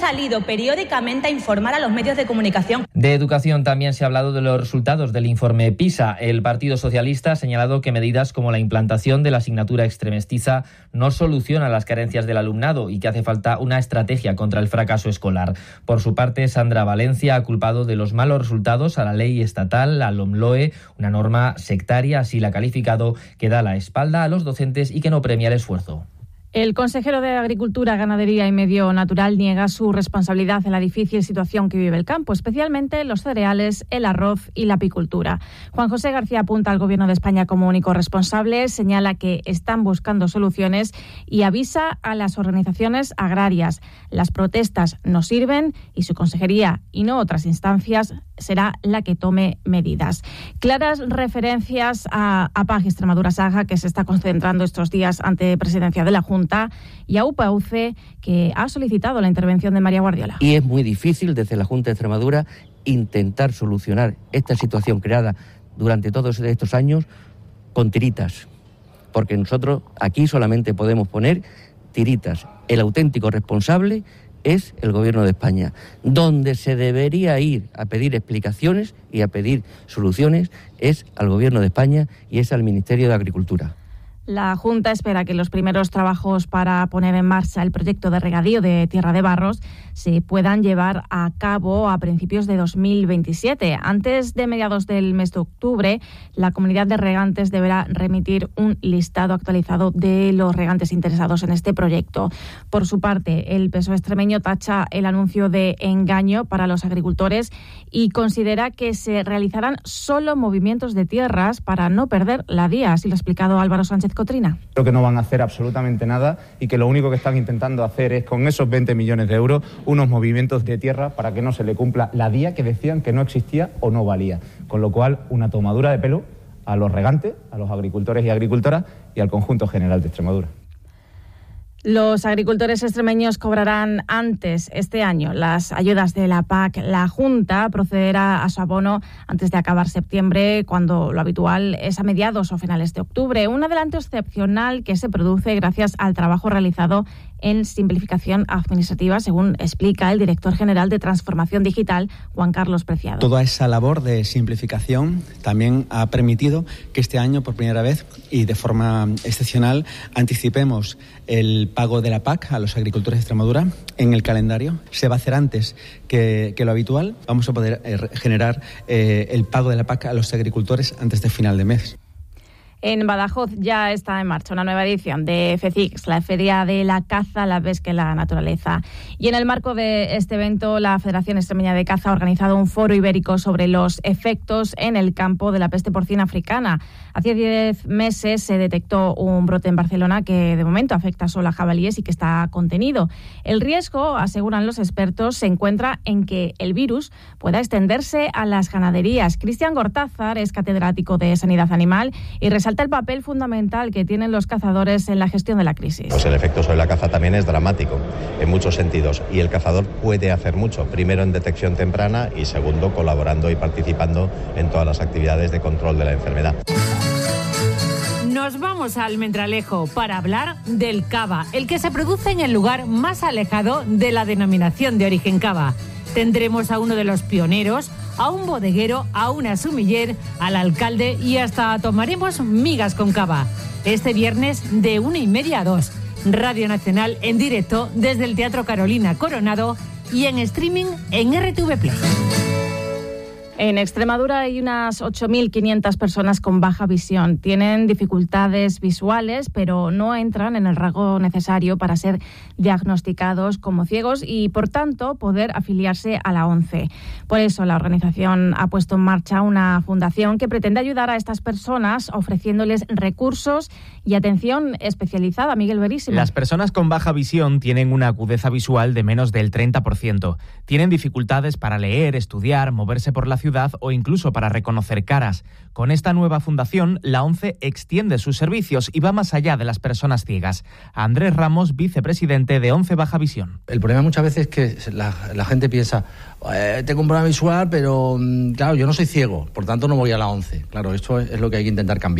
salido periódicamente a informar a los medios de comunicación. De educación también se ha hablado de los resultados del informe PISA. El Partido Socialista ha señalado que medidas como la implantación de la asignatura extremestiza no solucionan las carencias del alumnado y que hace falta una estrategia contra el fracaso escolar. Por su parte, Sandra Valencia ha culpado de los malos resultados a la ley estatal, la LOMLOE, una norma sectaria, así la ha calificado, que da la espalda a los docentes y que no premia el esfuerzo. El consejero de Agricultura, Ganadería y Medio Natural niega su responsabilidad en la difícil situación que vive el campo, especialmente los cereales, el arroz y la apicultura. Juan José García apunta al Gobierno de España como único responsable, señala que están buscando soluciones y avisa a las organizaciones agrarias. Las protestas no sirven y su consejería, y no otras instancias, será la que tome medidas. Claras referencias a APAG Extremadura Saja, que se está concentrando estos días ante presidencia de la Junta, y a UPAUCE, que ha solicitado la intervención de María Guardiola. Y es muy difícil desde la Junta de Extremadura intentar solucionar esta situación creada durante todos estos años con tiritas, porque nosotros aquí solamente podemos poner tiritas. El auténtico responsable es el Gobierno de España. Donde se debería ir a pedir explicaciones y a pedir soluciones es al Gobierno de España y es al Ministerio de Agricultura. La Junta espera que los primeros trabajos para poner en marcha el proyecto de regadío de Tierra de Barros se puedan llevar a cabo a principios de 2027. Antes de mediados del mes de octubre, la comunidad de regantes deberá remitir un listado actualizado de los regantes interesados en este proyecto. Por su parte, el PSOE extremeño tacha el anuncio de engaño para los agricultores y considera que se realizarán solo movimientos de tierras para no perder la vía, así lo ha explicado Álvaro Sánchez Cotrina. Creo que no van a hacer absolutamente nada y que lo único que están intentando hacer es, con esos 20 millones de euros, unos movimientos de tierra para que no se le cumpla la DIA que decían que no existía o no valía. Con lo cual, una tomadura de pelo a los regantes, a los agricultores y agricultoras y al conjunto general de Extremadura. Los agricultores extremeños cobrarán antes este año las ayudas de la PAC. La Junta procederá a su abono antes de acabar septiembre, cuando lo habitual es a mediados o finales de octubre. Un adelanto excepcional que se produce gracias al trabajo realizado en simplificación administrativa, según explica el director general de Transformación Digital, Juan Carlos Preciado. Toda esa labor de simplificación también ha permitido que este año, por primera vez y de forma excepcional, anticipemos el pago de la PAC a los agricultores de Extremadura en el calendario. Se va a hacer antes que lo habitual. Vamos a poder generar el pago de la PAC a los agricultores antes de final de mes. En Badajoz ya está en marcha una nueva edición de FECIX, la Feria de la Caza, la Pesca y la Naturaleza. Y en el marco de este evento, la Federación Extremeña de Caza ha organizado un foro ibérico sobre los efectos en el campo de la peste porcina africana. Hace 10 meses se detectó un brote en Barcelona que de momento afecta solo a jabalíes y que está contenido. El riesgo, aseguran los expertos, se encuentra en que el virus pueda extenderse a las ganaderías. Cristian Gortázar es catedrático de Sanidad Animal y resalta el papel fundamental que tienen los cazadores en la gestión de la crisis. Pues el efecto sobre la caza también es dramático en muchos sentidos y el cazador puede hacer mucho, primero en detección temprana y segundo colaborando y participando en todas las actividades de control de la enfermedad. Nos vamos a Almendralejo para hablar del cava, el que se produce en el lugar más alejado de la denominación de origen cava. Tendremos a uno de los pioneros, a un bodeguero, a una sumiller, al alcalde y hasta tomaremos migas con cava. Este viernes de 1:30 a 2. Radio Nacional en directo desde el Teatro Carolina Coronado y en streaming en RTV Play. En Extremadura hay unas 8.500 personas con baja visión. Tienen dificultades visuales, pero no entran en el rango necesario para ser diagnosticados como ciegos y, por tanto, poder afiliarse a la ONCE. Por eso, la organización ha puesto en marcha una fundación que pretende ayudar a estas personas ofreciéndoles recursos y atención especializada. Miguel Verísimo. Las personas con baja visión tienen una agudeza visual de menos del 30%. Tienen dificultades para leer, estudiar, moverse por la ciudad o incluso para reconocer caras. Con esta nueva fundación, la ONCE extiende sus servicios y va más allá de las personas ciegas. Andrés Ramos, vicepresidente de ONCE Baja Visión. El problema muchas veces es que la gente piensa, tengo un problema visual, pero claro, yo no soy ciego, por tanto no voy a la ONCE. Claro, esto es lo que hay que intentar cambiar.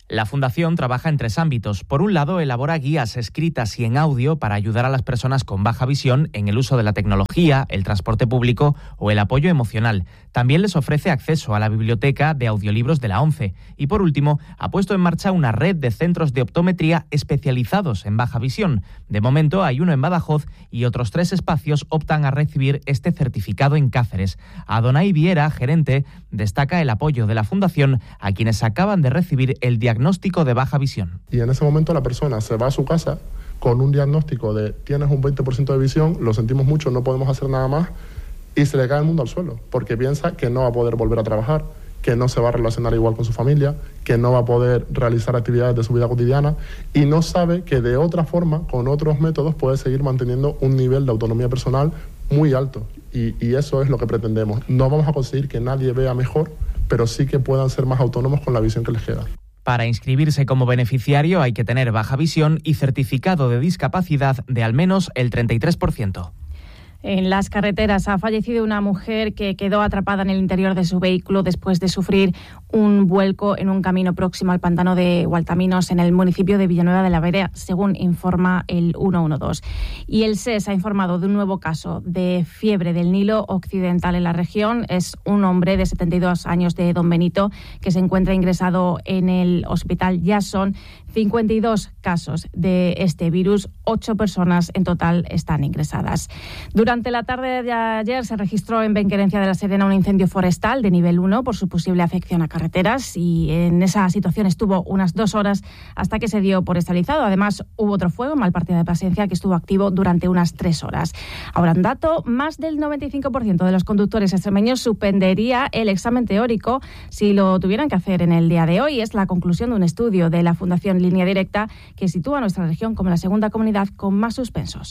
La Fundación trabaja en 3 ámbitos. Por un lado, elabora guías escritas y en audio para ayudar a las personas con baja visión en el uso de la tecnología, el transporte público o el apoyo emocional. También les ofrece acceso a la biblioteca de audiolibros de la ONCE. Y por último, ha puesto en marcha una red de centros de optometría especializados en baja visión. De momento hay uno en Badajoz y otros 3 espacios optan a recibir este certificado en Cáceres. Adonai Viera, gerente, destaca el apoyo de la Fundación a quienes acaban de recibir el diagnóstico de baja visión. Y en ese momento la persona se va a su casa con un diagnóstico de tienes un 20% de visión, lo sentimos mucho, no podemos hacer nada más, y se le cae el mundo al suelo, porque piensa que no va a poder volver a trabajar, que no se va a relacionar igual con su familia, que no va a poder realizar actividades de su vida cotidiana y no sabe que de otra forma, con otros métodos, puede seguir manteniendo un nivel de autonomía personal muy alto. Y eso es lo que pretendemos. No vamos a conseguir que nadie vea mejor, pero sí que puedan ser más autónomos con la visión que les queda. Para inscribirse como beneficiario hay que tener baja visión y certificado de discapacidad de al menos el 33%. En las carreteras ha fallecido una mujer que quedó atrapada en el interior de su vehículo después de sufrir un vuelco en un camino próximo al pantano de Gualtaminos en el municipio de Villanueva de la Vereda, según informa el 112. Y el SES ha informado de un nuevo caso de fiebre del Nilo Occidental en la región. Es un hombre de 72 años de Don Benito que se encuentra ingresado en el hospital. Ya son 52 casos de este virus, 8 personas en total están ingresadas. Durante la tarde de ayer se registró en Benquerencia de la Serena un incendio forestal de nivel 1 por su posible afección a carreteras y en esa situación estuvo unas 2 horas hasta que se dio por estabilizado. Además, hubo otro fuego en Malpartida de Plasencia que estuvo activo durante unas 3 horas. Ahora un dato, más del 95% de los conductores extremeños suspendería el examen teórico si lo tuvieran que hacer en el día de hoy. Es la conclusión de un estudio de la Fundación Línea Directa que sitúa a nuestra región como la segunda comunidad con más suspensos.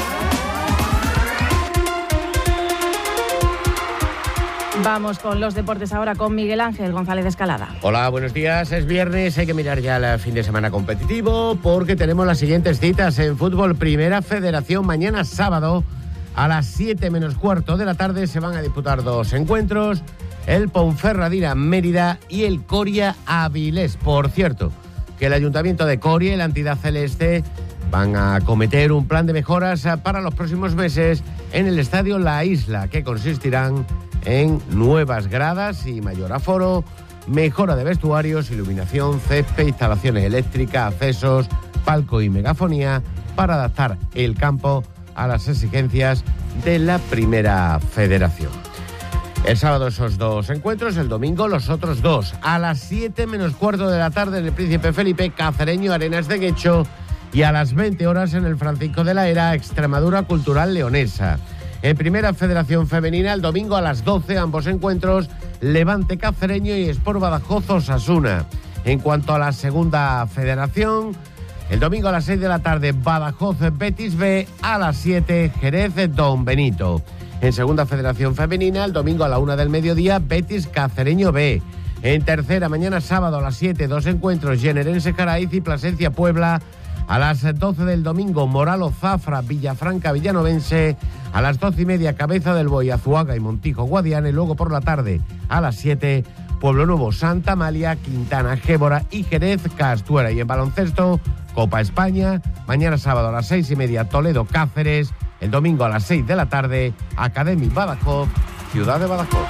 Vamos con los deportes ahora con Miguel Ángel González Escalada. Hola, buenos días. Es viernes, hay que mirar ya el fin de semana competitivo porque tenemos las siguientes citas en fútbol. Primera Federación, mañana sábado a las 7 menos cuarto de la tarde se van a disputar 2 encuentros. El Ponferradina Mérida y el Coria Avilés. Por cierto, que el Ayuntamiento de Coria y la entidad celeste van a acometer un plan de mejoras para los próximos meses en el estadio La Isla, que consistirán en nuevas gradas y mayor aforo, mejora de vestuarios, iluminación, césped, instalaciones eléctricas, accesos, palco y megafonía para adaptar el campo a las exigencias de la Primera Federación. El sábado esos 2 encuentros, el domingo los otros 2. A las 7 menos cuarto de la tarde en el Príncipe Felipe, Cacereño Arenas de Guecho, y a las 20 horas en el Francisco de la Era, Extremadura Cultural Leonesa. En Primera Federación Femenina, el domingo a las 12, ambos encuentros, Levante Cacereño y Sport Badajoz Osasuna. En cuanto a la Segunda Federación, el domingo a las 6 de la tarde, Badajoz Betis B, a las 7, Jerez Don Benito. En Segunda Federación Femenina, el domingo a la 1 del mediodía, Betis Cacereño B. En tercera, mañana sábado a las 7, 2 encuentros, Generense Jaraiz y Plasencia Puebla. A las 12 del domingo, Moralo Zafra, Villafranca Villanovense. A las 12:30, Cabeza del Boy, Azuaga y Montijo Guadiana. Y luego por la tarde, a las 7, Pueblo Nuevo, Santa Amalia, Quintana, Gébora y Jerez Castuera. Y en baloncesto, Copa España, mañana sábado a las 6:30, Toledo Cáceres. El domingo a las 6 de la tarde, Academy Badajoz, Ciudad de Badajoz.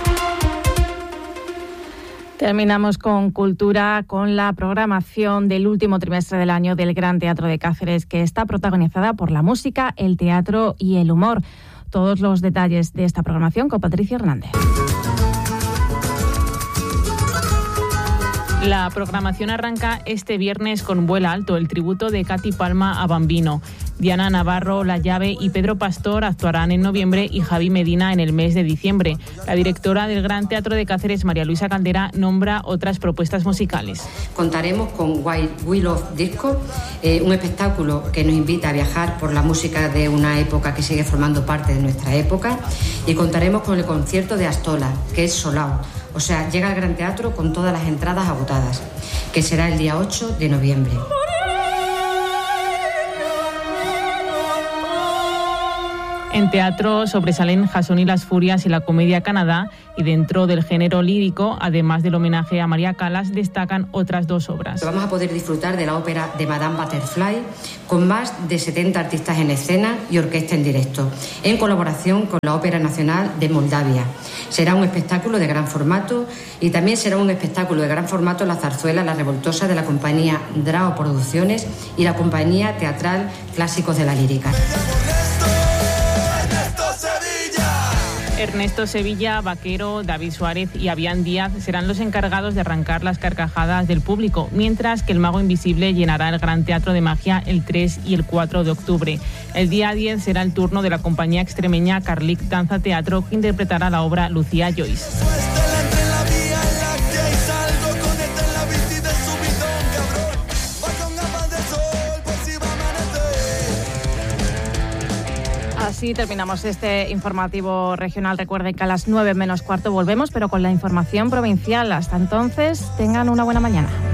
Terminamos con cultura, con la programación del último trimestre del año del Gran Teatro de Cáceres, que está protagonizada por la música, el teatro y el humor. Todos los detalles de esta programación con Patricia Hernández. La programación arranca este viernes con Vuela Alto, el tributo de Katy Palma a Bambino. Diana Navarro, La Llave y Pedro Pastor actuarán en noviembre y Javi Medina en el mes de diciembre. La directora del Gran Teatro de Cáceres, María Luisa Caldera, nombra otras propuestas musicales. Contaremos con We Love Disco, un espectáculo que nos invita a viajar por la música de una época que sigue formando parte de nuestra época, y contaremos con el concierto de Astola, que es Solao. O sea, llega al Gran Teatro con todas las entradas agotadas, que será el día 8 de noviembre. En teatro sobresalen Jasón y las Furias y la Comedia Canadá, y dentro del género lírico, además del homenaje a María Callas, destacan otras 2 obras. Vamos a poder disfrutar de la ópera de Madame Butterfly con más de 70 artistas en escena y orquesta en directo, en colaboración con la Ópera Nacional de Moldavia. Será un espectáculo de gran formato y también será un espectáculo de gran formato la zarzuela La Revoltosa de la compañía Drao Producciones y la compañía teatral Clásicos de la Lírica. Ernesto Sevilla, Vaquero, David Suárez y Avián Díaz serán los encargados de arrancar las carcajadas del público, mientras que el Mago Invisible llenará el Gran Teatro de Magia el 3 y el 4 de octubre. El día 10 será el turno de la compañía extremeña Carlic Danza Teatro, que interpretará la obra Lucía Joyce. Así terminamos este informativo regional. Recuerden que a las 9 menos cuarto volvemos, pero con la información provincial. Hasta entonces, tengan una buena mañana.